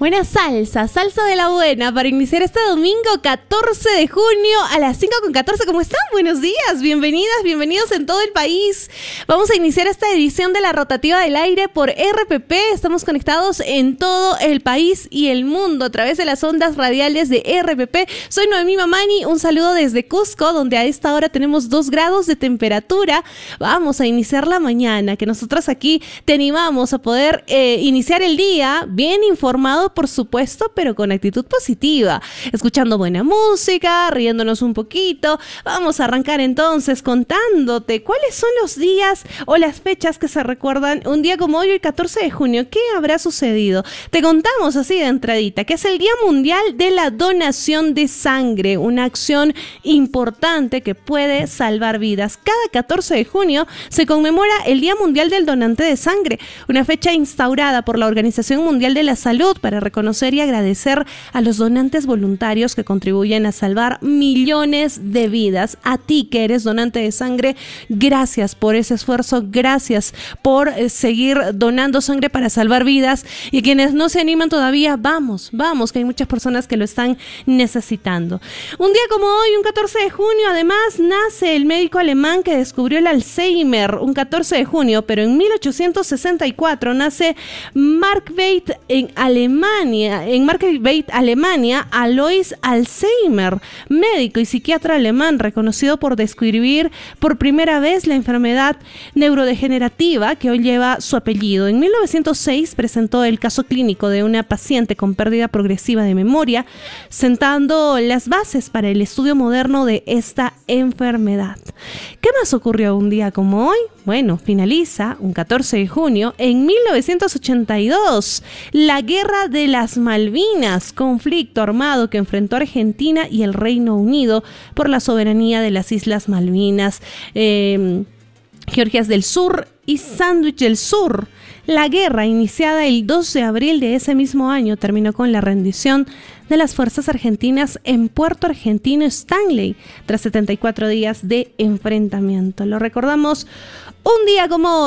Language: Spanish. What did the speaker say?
Buena salsa de la buena para iniciar este domingo 14 de junio a las 5:14. ¿Cómo están? Buenos días, bienvenidos en todo el país. Vamos a iniciar esta edición de la Rotativa del Aire por RPP. Estamos conectados en todo el país y el mundo a través de las ondas radiales de RPP. Soy Noemí Mamani, un saludo desde Cusco, donde a esta hora tenemos 2 grados de temperatura. Vamos a iniciar la mañana, que nosotros aquí te animamos a poder iniciar el día bien informado, por supuesto, pero con actitud positiva, escuchando buena música, riéndonos un poquito. Vamos a arrancar entonces contándote cuáles son los días o las fechas que se recuerdan un día como hoy, el 14 de junio. ¿Qué habrá sucedido? Te contamos así de entradita que es el Día Mundial de la Donación de Sangre, una acción importante que puede salvar vidas. Cada 14 de junio se conmemora el Día Mundial del Donante de Sangre, una fecha instaurada por la Organización Mundial de la Salud para reconocer y agradecer a los donantes voluntarios que contribuyen a salvar millones de vidas. A ti que eres donante de sangre, gracias por ese esfuerzo, gracias por seguir donando sangre para salvar vidas, y quienes no se animan todavía, vamos, que hay muchas personas que lo están necesitando. Un día como hoy, un 14 de junio, además, nace el médico alemán que descubrió el Alzheimer, un 14 de junio, pero en 1864 nace Markweit en Markweit, Alemania, Alois Alzheimer, médico y psiquiatra alemán reconocido por describir por primera vez la enfermedad neurodegenerativa que hoy lleva su apellido. En 1906 presentó el caso clínico de una paciente con pérdida progresiva de memoria, sentando las bases para el estudio moderno de esta enfermedad. ¿Qué más ocurrió un día como hoy? Bueno, finaliza un 14 de junio en 1982 la Guerra de las Malvinas, conflicto armado que enfrentó Argentina y el Reino Unido por la soberanía de las Islas Malvinas, Georgias del Sur y Sándwich del Sur. La guerra, iniciada el 2 de abril de ese mismo año, terminó con la rendición de las fuerzas argentinas en Puerto Argentino Stanley, tras 74 días de enfrentamiento. Lo recordamos un día como